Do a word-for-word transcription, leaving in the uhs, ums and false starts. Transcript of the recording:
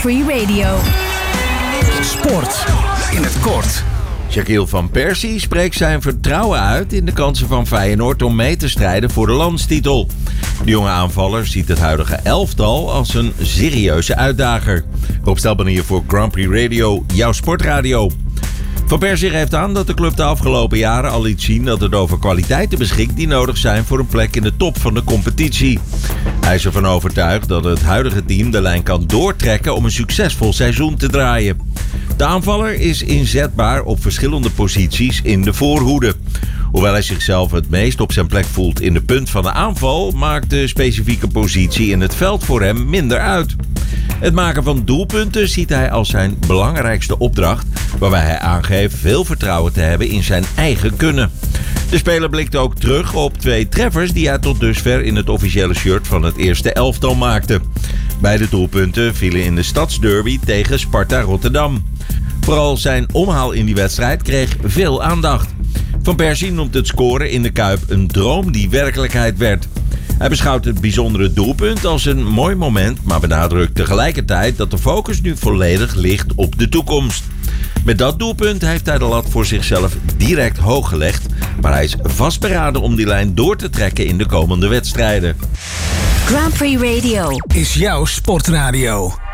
Free Radio. Sport in het kort. Shaquille van Persie spreekt zijn vertrouwen uit in de kansen van Feyenoord om mee te strijden voor de landstitel. De jonge aanvaller ziet het huidige elftal als een serieuze uitdager. Rob Stelban hier voor Grand Prix Radio, jouw sportradio. Van Persie geeft aan dat de club de afgelopen jaren al liet zien dat het over kwaliteiten beschikt die nodig zijn voor een plek in de top van de competitie. Hij is ervan overtuigd dat het huidige team de lijn kan doortrekken om een succesvol seizoen te draaien. De aanvaller is inzetbaar op verschillende posities in de voorhoede. Hoewel hij zichzelf het meest op zijn plek voelt in de punt van de aanval, maakt de specifieke positie in het veld voor hem minder uit. Het maken van doelpunten ziet hij als zijn belangrijkste opdracht, waarbij hij aangeeft veel vertrouwen te hebben in zijn eigen kunnen. De speler blikt ook terug op twee treffers die hij tot dusver in het officiële shirt van het eerste elftal maakte. Beide doelpunten vielen in de stadsderby tegen Sparta Rotterdam. Vooral zijn omhaal in die wedstrijd kreeg veel aandacht. Van Persie noemt het scoren in de Kuip een droom die werkelijkheid werd. Hij beschouwt het bijzondere doelpunt als een mooi moment, maar benadrukt tegelijkertijd dat de focus nu volledig ligt op de toekomst. Met dat doelpunt heeft hij de lat voor zichzelf direct hoog gelegd, maar hij is vastberaden om die lijn door te trekken in de komende wedstrijden. Grand Prix Radio Is jouw sportradio.